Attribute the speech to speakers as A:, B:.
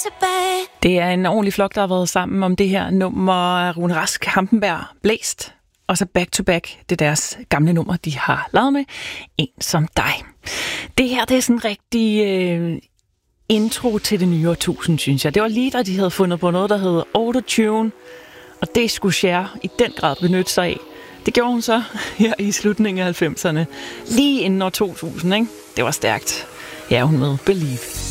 A: tilbage.
B: Det er en ordentlig flok, der har været sammen om det her nummer. Rune Rask, Hampenberg, Blæst. Og så Back to Back, det er deres gamle nummer, de har lavet med. En som dig. Det her, det er sådan en rigtig intro til det nye årtusind, synes jeg. Det var lige da de havde fundet på noget, der hedder Autotune. Og det skulle Cher i den grad benytte sig af. Det gjorde hun så her i slutningen af 90'erne. Lige inden år 2000, ikke? Det var stærkt. Ja, hun med Believe.